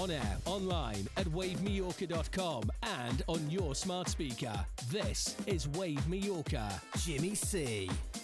On air, online at wavemallorca.com and on your smart speaker. This is Wave Mallorca. Jimmy C.